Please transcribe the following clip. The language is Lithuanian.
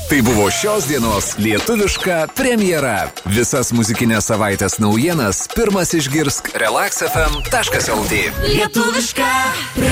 Tai buvo šios dienos lietuviška premjera. Visas muzikinės savaitės naujienas pirmas išgirsk relaxfm.lt. Lietuviška